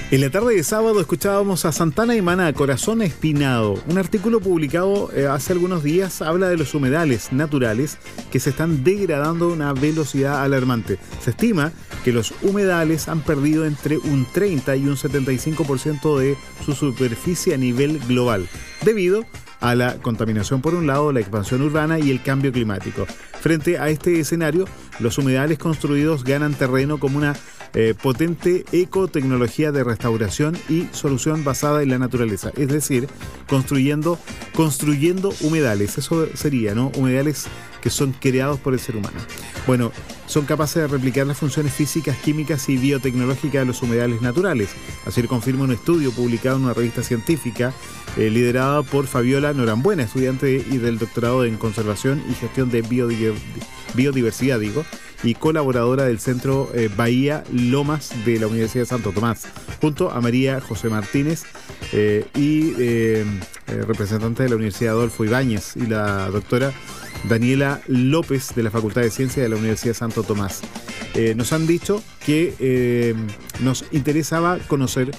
En la tarde de sábado escuchábamos a Santana y Maná, Corazón Espinado. Un artículo publicado hace algunos días habla de los humedales naturales que se están degradando a una velocidad alarmante. Se estima que los humedales han perdido entre un 30 y un 75% de su superficie a nivel global, debido a la contaminación por un lado, la expansión urbana y el cambio climático. Frente a este escenario, los humedales construidos ganan terreno como una potente ecotecnología de restauración y solución basada en la naturaleza, es decir, construyendo humedales. Eso sería, ¿no? Humedales que son creados por el ser humano. Bueno, son capaces de replicar las funciones físicas, químicas y biotecnológicas de los humedales naturales. Así lo confirma un estudio publicado en una revista científica liderada por Fabiola Norambuena, estudiante del doctorado en Conservación y Gestión de Biodiversidad, y colaboradora del Centro Bahía Lomas de la Universidad de Santo Tomás, junto a María José Martínez y representante de la Universidad Adolfo Ibáñez y la doctora Daniela López de la Facultad de Ciencias de la Universidad de Santo Tomás. Nos han dicho que nos interesaba conocer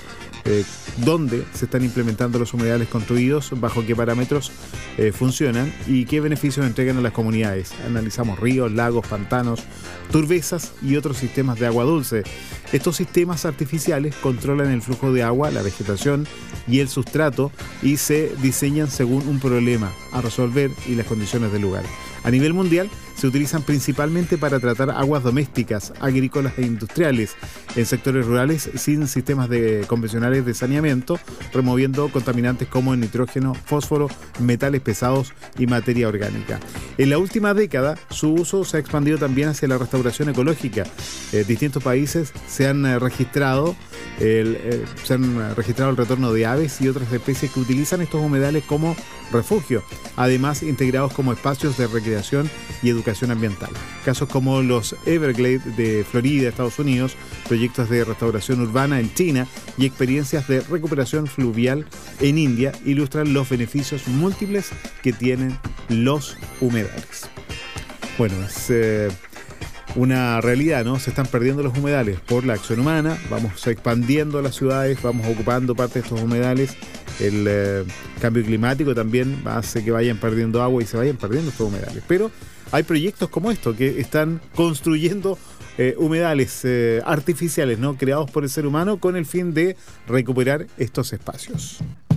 dónde se están implementando los humedales construidos, bajo qué parámetros funcionan y qué beneficios entregan a las comunidades. Analizamos ríos, lagos, pantanos, turbesas y otros sistemas de agua dulce. Estos sistemas artificiales controlan el flujo de agua, la vegetación y el sustrato y se diseñan según un problema a resolver y las condiciones del lugar. A nivel mundial se utilizan principalmente para tratar aguas domésticas, agrícolas e industriales en sectores rurales sin sistemas convencionales de saneamiento, removiendo contaminantes como el nitrógeno, fósforo, metales pesados y materia orgánica. En la última década, su uso se ha expandido también hacia la restauración ecológica. Distintos países se han registrado el retorno de aves y otras especies que utilizan estos humedales como refugio, además integrados como espacios de recreación y educación ambiental. Casos como los Everglades de Florida, Estados Unidos, proyectos de restauración urbana en China y experiencias de recuperación fluvial en India ilustran los beneficios múltiples que tienen los humedales. Bueno, es una realidad, ¿no? Se están perdiendo los humedales por la acción humana, vamos expandiendo las ciudades, vamos ocupando parte de estos humedales. El cambio climático también hace que vayan perdiendo agua y se vayan perdiendo estos humedales. Pero hay proyectos como estos que están construyendo humedales artificiales, ¿no? Creados por el ser humano con el fin de recuperar estos espacios.